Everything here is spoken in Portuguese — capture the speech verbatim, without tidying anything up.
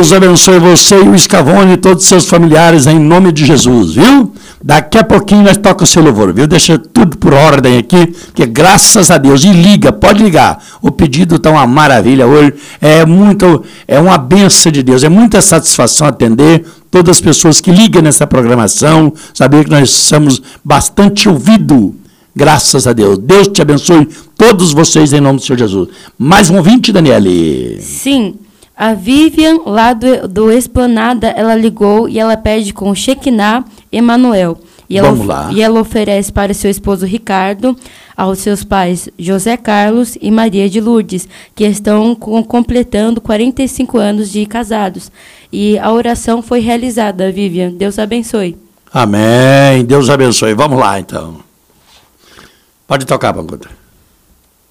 Deus abençoe você e o Scavone e todos os seus familiares em nome de Jesus, viu? Daqui a pouquinho nós tocamos o seu louvor, viu? Deixa tudo por ordem aqui, porque graças a Deus, e liga, pode ligar, o pedido está uma maravilha hoje, é muito, é uma benção de Deus, é muita satisfação atender todas as pessoas que ligam nessa programação, saber que nós somos bastante ouvidos. Graças a Deus. Deus te abençoe todos vocês em nome do Senhor Jesus. Mais um ouvinte, Daniele. Sim. A Vivian, lá do, do Esplanada, ela ligou e ela pede com Shekinah Emanuel. E ela, Vamos lá. E ela oferece para seu esposo Ricardo, aos seus pais José Carlos e Maria de Lourdes, que estão com, completando quarenta e cinco anos de casados. E a oração foi realizada, Vivian. Deus abençoe. Amém. Deus abençoe. Vamos lá, então. Pode tocar, Banguda.